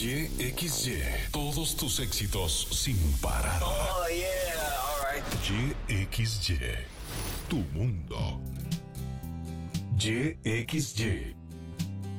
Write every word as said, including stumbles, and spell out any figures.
Y X Y. Todos tus éxitos sin parar. Oh, yeah, all right. Y X Y. Tu mundo. Y X Y.